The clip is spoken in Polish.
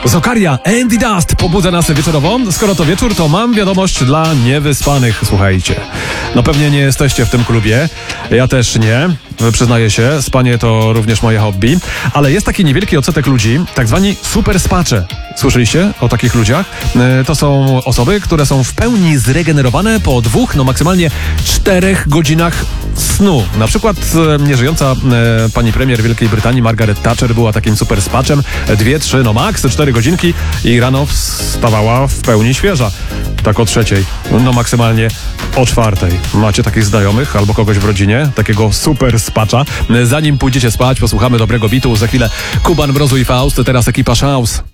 Zokaria, Andy Dust pobudza nas wieczorowo. Skoro to wieczór, to mam wiadomość dla niewyspanych. Słuchajcie, no pewnie nie jesteście w tym klubie. Ja też nie. Przyznaję się, spanie to również moje hobby. Ale jest taki niewielki odsetek ludzi, tak zwani super spacze. Słyszeliście o takich ludziach? To są osoby, które są w pełni zregenerowane po 2, no maksymalnie 4 godzinach snu. Na przykład nieżyjąca pani premier Wielkiej Brytanii Margaret Thatcher była takim super spaczem. 2, 3, no maks 4 godzinki i rano wstawała w pełni świeża. Tak o 3, no maksymalnie o 4. Macie takich znajomych albo kogoś w rodzinie, takiego super spacza? Zanim pójdziecie spać, posłuchamy dobrego bitu. Za chwilę Kuban, Mrozu i Faust, teraz ekipa Szaus.